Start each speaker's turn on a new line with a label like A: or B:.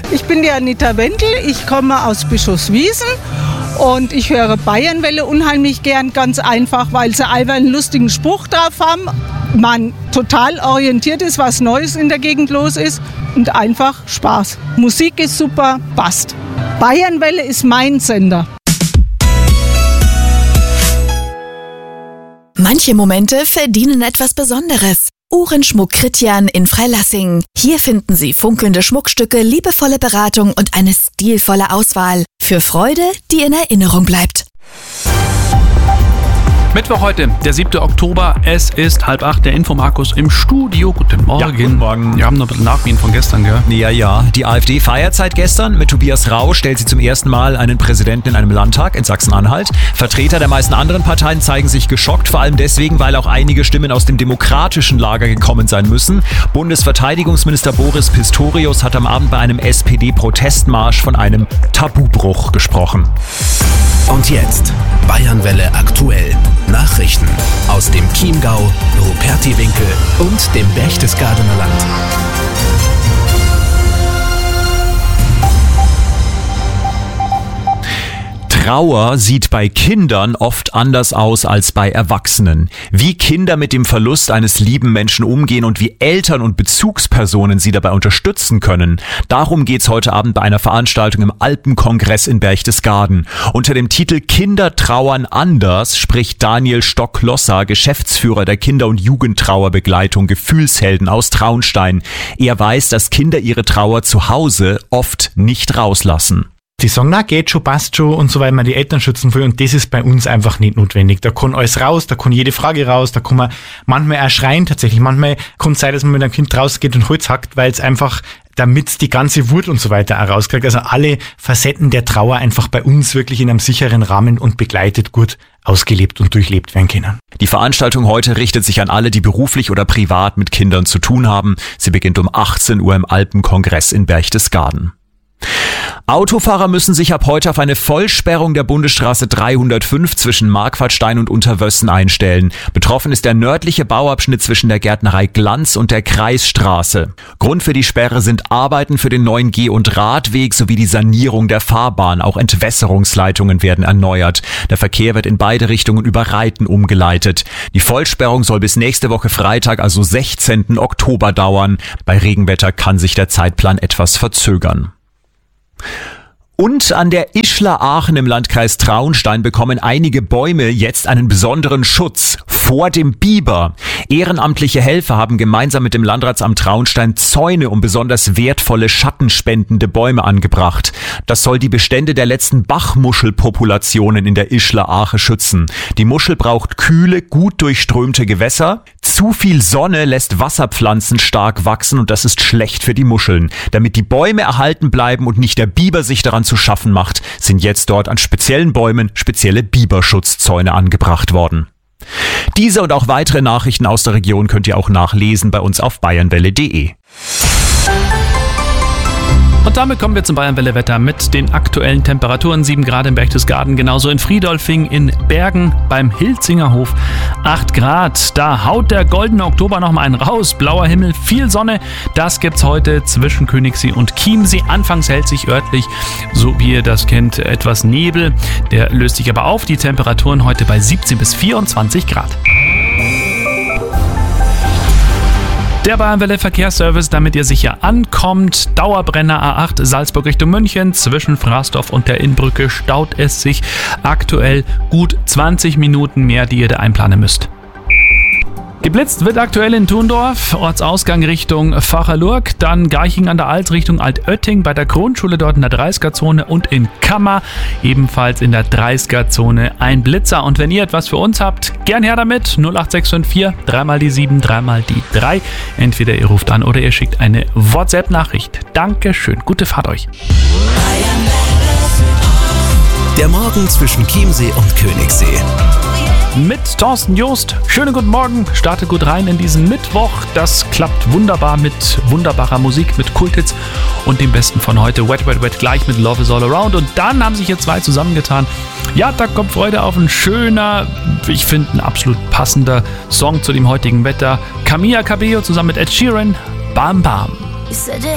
A: Ich bin die Anita Wendel, ich komme aus Bischofswiesen und ich höre Bayernwelle unheimlich gern, ganz einfach, weil sie einfach einen lustigen Spruch drauf haben, man total orientiert ist, was Neues in der Gegend los ist und einfach Spaß. Musik ist super, passt. Bayernwelle ist mein Sender.
B: Manche Momente verdienen etwas Besonderes. Uhrenschmuck Kritjan in Freilassing. Hier finden Sie funkelnde Schmuckstücke, liebevolle Beratung und eine stilvolle Auswahl. Für Freude, die in Erinnerung bleibt.
C: Mittwoch heute, der 7. Oktober. Es ist 7:30, der Infomarkus im Studio. Guten Morgen.
D: Ja, guten Morgen.
C: Wir haben noch ein bisschen Nachwehen von gestern, gell?
D: Ja. Die AfD feiert seit gestern. Mit Tobias Rau stellt sie zum ersten Mal einen Präsidenten in einem Landtag in Sachsen-Anhalt. Vertreter der meisten anderen Parteien zeigen sich geschockt, vor allem deswegen, weil auch einige Stimmen aus dem demokratischen Lager gekommen sein müssen. Bundesverteidigungsminister Boris Pistorius hat am Abend bei einem SPD-Protestmarsch von einem Tabubruch gesprochen.
E: Und jetzt Bayernwelle aktuell. Nachrichten aus dem Chiemgau, Rupertiwinkel und dem Berchtesgadener Land.
D: Trauer sieht bei Kindern oft anders aus als bei Erwachsenen. Wie Kinder mit dem Verlust eines lieben Menschen umgehen und wie Eltern und Bezugspersonen sie dabei unterstützen können. Darum geht's heute Abend bei einer Veranstaltung im Alpenkongress in Berchtesgaden. Unter dem Titel Kinder trauern anders spricht Daniel Stock-Losser, Geschäftsführer der Kinder- und Jugendtrauerbegleitung Gefühlshelden aus Traunstein. Er weiß, dass Kinder ihre Trauer zu Hause oft nicht rauslassen.
F: Die sagen, na geht schon, passt schon und so, weil man die Eltern schützen will und das ist bei uns einfach nicht notwendig. Da kann alles raus, da kann jede Frage raus, da kann man manchmal auch schreien tatsächlich. Manchmal kann es sein, dass man mit einem Kind rausgeht und Holz hackt, weil es einfach, damit die ganze Wut und so weiter auch rauskriegt. Also alle Facetten der Trauer einfach bei uns wirklich in einem sicheren Rahmen und begleitet gut ausgelebt und durchlebt werden können.
D: Die Veranstaltung heute richtet sich an alle, die beruflich oder privat mit Kindern zu tun haben. Sie beginnt um 18 Uhr im Alpenkongress in Berchtesgaden. Autofahrer müssen sich ab heute auf eine Vollsperrung der Bundesstraße 305 zwischen Marquardstein und Unterwössen einstellen. Betroffen ist der nördliche Bauabschnitt zwischen der Gärtnerei Glanz und der Kreisstraße. Grund für die Sperre sind Arbeiten für den neuen Geh- und Radweg sowie die Sanierung der Fahrbahn. Auch Entwässerungsleitungen werden erneuert. Der Verkehr wird in beide Richtungen über Reiten umgeleitet. Die Vollsperrung soll bis nächste Woche Freitag, also 16. Oktober dauern. Bei Regenwetter kann sich der Zeitplan etwas verzögern. Und an der Ischler Aachen im Landkreis Traunstein bekommen einige Bäume jetzt einen besonderen Schutz vor dem Biber. Ehrenamtliche Helfer haben gemeinsam mit dem Landratsamt Traunstein Zäune um besonders wertvolle schattenspendende Bäume angebracht. Das soll die Bestände der letzten Bachmuschelpopulationen in der Ischler Aache schützen. Die Muschel braucht kühle, gut durchströmte Gewässer. Zu viel Sonne lässt Wasserpflanzen stark wachsen und das ist schlecht für die Muscheln. Damit die Bäume erhalten bleiben und nicht der Biber sich daran zu schaffen macht, sind jetzt dort an speziellen Bäumen spezielle Biberschutzzäune angebracht worden. Diese und auch weitere Nachrichten aus der Region könnt ihr auch nachlesen bei uns auf bayernwelle.de.
C: Und damit kommen wir zum Bayernwelle-Wetter mit den aktuellen Temperaturen. 7 Grad in Berchtesgaden, genauso in Friedolfing, in Bergen, beim Hilzingerhof 8 Grad. Da haut der goldene Oktober nochmal einen raus. Blauer Himmel, viel Sonne. Das gibt's heute zwischen Königssee und Chiemsee. Anfangs hält sich örtlich, so wie ihr das kennt, etwas Nebel. Der löst sich aber auf. Die Temperaturen heute bei 17 bis 24 Grad. Der Bayernwelle Verkehrsservice, damit ihr sicher ankommt. Dauerbrenner A8 Salzburg Richtung München. Zwischen Frasdorf und der Innbrücke staut es sich aktuell gut 20 Minuten mehr, die ihr da einplanen müsst. Geblitzt wird aktuell in Thundorf, Ortsausgang Richtung Vacherlurg, dann Garching an der Alz Richtung Altötting, bei der Grundschule dort in der 30er-Zone und in Kammer, ebenfalls in der 30er-Zone ein Blitzer. Und wenn ihr etwas für uns habt, gern her damit, 08654 3 die 7, 3 die 3. Entweder ihr ruft an oder ihr schickt eine WhatsApp-Nachricht. Dankeschön, gute Fahrt euch.
E: Der Morgen zwischen Chiemsee und Königssee.
C: Mit Thorsten Joost. Schönen guten Morgen, startet gut rein in diesen Mittwoch. Das klappt wunderbar mit wunderbarer Musik, mit Kulthits und dem Besten von heute. Wet, Wet, Wet gleich mit Love is All Around. Und dann haben sich hier zwei zusammengetan. Ja, da kommt Freude auf ein schöner, ich finde ein absolut passender Song zu dem heutigen Wetter. Camila Cabello zusammen mit Ed Sheeran. Bam Bam.
G: You said you